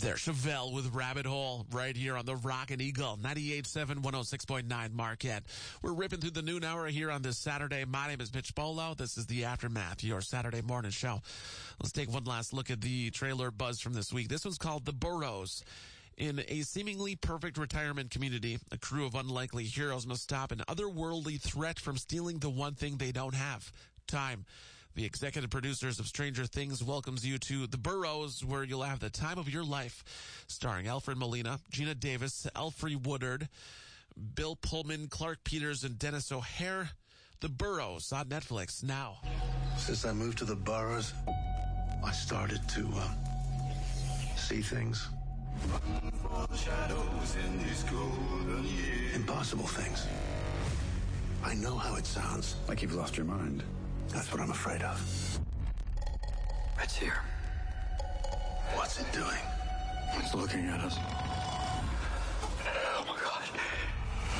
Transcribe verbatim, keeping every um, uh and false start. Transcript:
There, Chevelle with Rabbit Hole right here on the Rockin' Eagle, ninety-eight point seven, one oh six point nine Marquette. We're ripping through the noon hour here on this Saturday. My name is Mitch Bolo. This is the Aftermath, your Saturday morning show. Let's take one last look at the trailer buzz from this week. This one's called The Burrows. In a seemingly perfect retirement community, a crew of unlikely heroes must stop an otherworldly threat from stealing the one thing they don't have: time. The executive producers of Stranger Things welcomes you to The Burrows, where you'll have the time of your life. Starring Alfred Molina, Gina Davis, Alfre Woodard, Bill Pullman, Clark Peters, and Dennis O'Hare. The Burrows on Netflix now. Since I moved to the Burrows, I started to uh, see things. Impossible things. I know how it sounds. Like you've lost your mind. That's what I'm afraid of. It's here. What's it doing? It's looking at us.